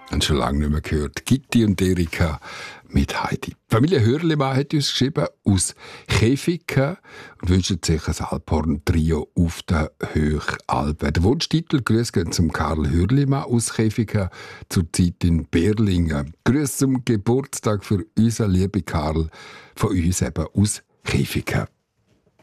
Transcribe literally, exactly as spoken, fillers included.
Haben schon lange nicht mehr gehört. Gitti und Erika mit Heidi. Die Familie Hürlimann hat uns geschrieben aus Käfigen und wünscht sich ein Alphorn-Trio auf den Höchalpen. Der Wunschtitel «Grüß gehen zum Karl Hürlimann aus Käfigen, zurzeit in Berlingen». Grüß zum Geburtstag für unseren lieben Karl, von uns eben aus Käfigen.